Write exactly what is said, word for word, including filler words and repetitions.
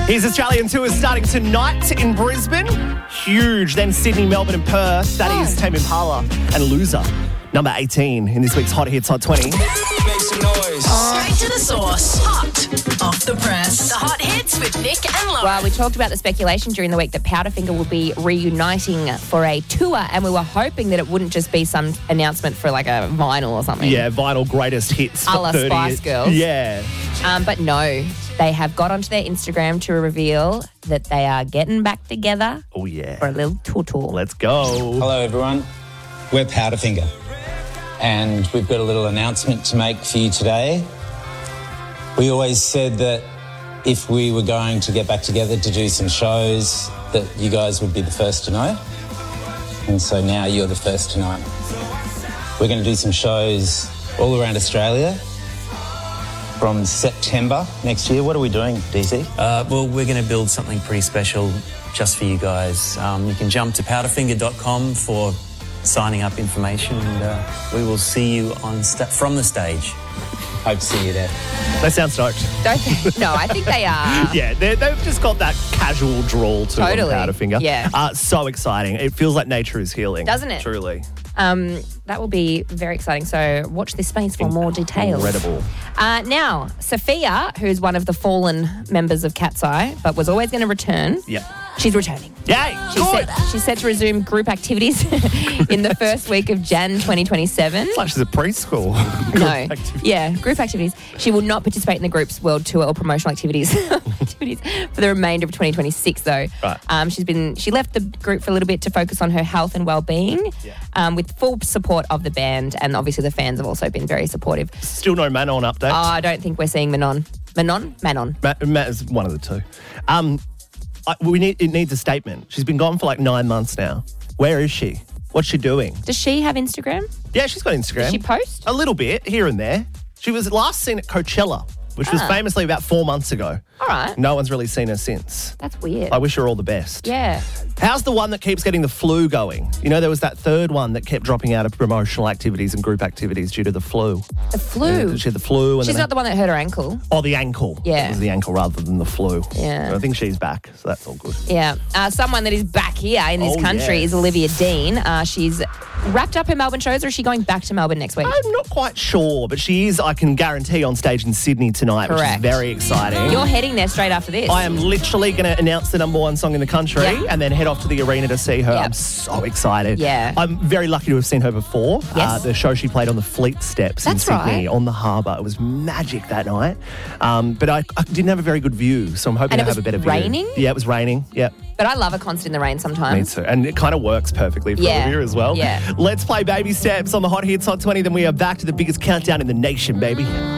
His Australian tour is starting tonight in Brisbane. Huge. Then Sydney, Melbourne and Perth. That is Tame Impala and Loser. Number eighteen in this week's Hot Hits Hot twenty. Make some noise. Straight to the source. Hot off the press. The Hot Hits with Nick and Lauren. Well, we talked about the speculation during the week that Powderfinger would be reuniting for a tour, and we were hoping that it wouldn't just be some announcement for like a vinyl or something. Yeah, vinyl greatest hits for A la thirty Spice years. Girls. Yeah. Um, but no, they have got onto their Instagram to reveal that they are getting back together Oh, yeah. for a little tour tour. Let's go. Hello, everyone. We're Powderfinger, and we've got a little announcement to make for you today. We always said that if we were going to get back together to do some shows, that you guys would be the first to know. And so now you're the first to know. We're going to do some shows all around Australia from September next year. What are we doing, D C? Uh, well, we're going to build something pretty special just for you guys. Um, you can jump to powderfinger dot com for signing up information, and uh, we will see you on sta- from the stage. Hope to see you there. They sound stoked. Don't they? No, I think they are. Yeah, they're- they've just got that casual drawl to Totally. them, Powderfinger. Yeah. Uh, so exciting. It feels like nature is healing. Doesn't it? Truly. Um, that will be very exciting. So watch this space for more details. Incredible. Uh, now, Sophia, who's one of the fallen members of Cat's Eye, but was always going to return. Yep. She's returning. Yay! She's Good. set, she's set to resume group activities in the first week of January twenty twenty-seven. It's like she's a preschool. No. Activity. Yeah, group activities. She will not participate in the group's world tour or promotional activities activities for the remainder of twenty twenty-six, though. Right. Um, she's been she left the group for a little bit to focus on her health and well-being, Yeah. um, with full support of the band, and obviously the fans have also been very supportive. Still no Manon update. Oh, I don't think we're seeing Manon. Manon? Manon. Matt, Matt is one of the two. Um, I, we need it needs a statement. She's been gone for like nine months now. Where is she? What's she doing? Does she have Instagram? Yeah, she's got Instagram. Does she post? A little bit here and there. She was last seen at Coachella, which was Ah. famously about four months ago. All right. No one's really seen her since. That's weird. I wish her all the best. Yeah. How's the one that keeps getting the flu going? You know, there was that third one that kept dropping out of promotional activities and group activities due to the flu. The flu. She had the flu. And She's then not the one that hurt her ankle. Oh, the ankle. Yeah. It was the ankle rather than the flu. Yeah. So I think she's back, so that's all good. Yeah. Uh, someone that is back here in this Oh, country yes. is Olivia Dean. Uh, she's wrapped up her Melbourne shows, or is she going back to Melbourne next week? I'm not quite sure, but she is, I can guarantee, on stage in Sydney tonight, which Correct. is very exciting. You're heading there straight after this. I am literally going to announce the number one song in the country Yeah. and then head off to the arena to see her. Yep. I'm so excited. Yeah. I'm very lucky to have seen her before. Yes. Uh, the show she played on the Fleet Steps in That's Sydney right. on the harbour. It was magic that night. Um, but I, I didn't have a very good view, so I'm hoping And to it have a was better view. raining? Yeah, it was raining. Yeah. But I love a concert in the rain Me sometimes. too. And it kind of works perfectly for Yeah. Olivia as well. Yeah. Let's play Baby Steps on the Hot Hits Hot twenty. Then we are back to the biggest countdown in the nation, baby.